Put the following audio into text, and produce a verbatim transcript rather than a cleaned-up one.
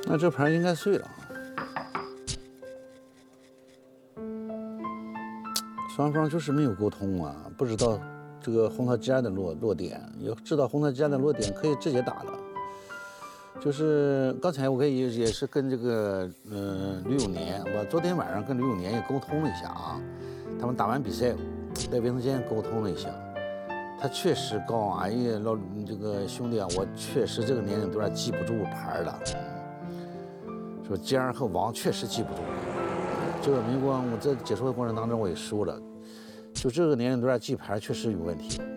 那这盘应该碎了。双方就是没有沟通啊，不知道这个红桃鸡蛋的落落点，有知道红桃鸡蛋的落点可以直接打了。就是刚才我跟也也是跟这个嗯、呃、吕永年，我昨天晚上跟吕永年也沟通了一下啊，他们打完比赛在卫生间沟通了一下，他确实告诉哎呀老这个兄弟啊，我确实这个年龄段记不住牌了，说尖儿和王确实记不住。这个明光我在解说的过程当中我也说了，就这个年龄段记牌确实有问题。